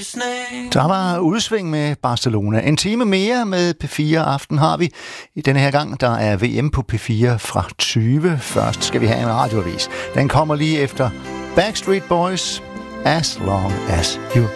listening. Der var udsving med Barcelona. En time mere med P4 Aften har vi i denne her gang. Der er VM på P4 fra 20. Først skal vi have en radioavis. Den kommer lige efter Backstreet Boys, As Long As You